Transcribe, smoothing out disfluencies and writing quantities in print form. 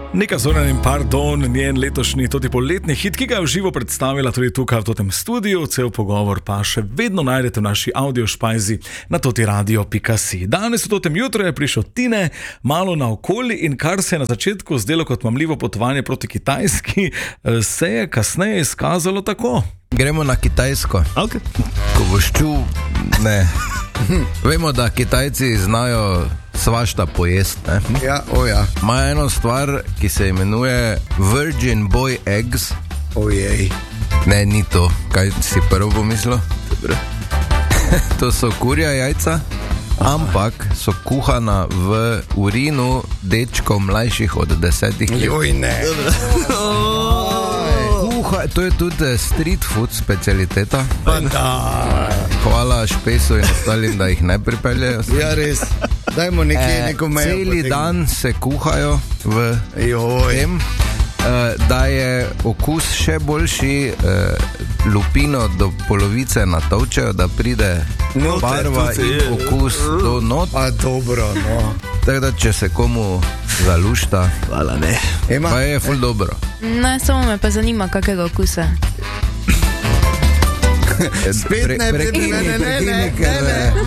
Nika Zoran in Pardon, njen letošnji toti poletni hit, ki ga je v živo predstavila tudi tukaj v totem studiu. Cel pogovor pa še vedno najdete v naši audio špajzi na totiradio.si. Danes v totem jutru je prišel Tine malo naokoli in kar se je na začetku zdelo kot mamljivo potovanje proti Kitajski, se je kasneje izkazalo tako. Gremo na Kitajsko. Okay. Ko boš čul, ne. Vemo, da Kitajci znajo svašta pojesti, ne? Ja, Imajo eno stvar, ki se imenuje Virgin Boy Eggs. Ojej. Ne, ni to. Kaj si prvo pomislil? Dobre. To so kurja jajca, ampak so kuhana v urinu dečkov mlajših od 10 let. Joj, ne. To je tudi street food specialiteta. Hvala Špesu in ostalim, da jih ne pripeljejo. Ja, res. Dajmo neko mejo. Celi dan se kuhajo v tem, da je okus še boljši, lupino do polovice natovčejo, da pride barva in okus do not. A dobro, no. Tako da, če se komu zalušta, Hvala, ne. pa je ful dobro. Ne, samo me pa zanima, kakega okusa. Spet ne, Prekini, ker